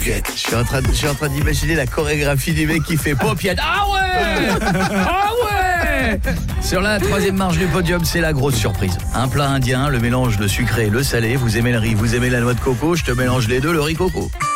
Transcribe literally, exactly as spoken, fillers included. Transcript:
Je suis en train, de- je suis en train d'imaginer la chorégraphie du mec qui fait paupiette. Ah ouais, ah ouais. Sur la troisième marche du podium, c'est la grosse surprise. Un plat indien, le mélange de sucré et le salé. Vous aimez le riz, vous aimez la noix de coco, je te mélange les deux, le riz coco.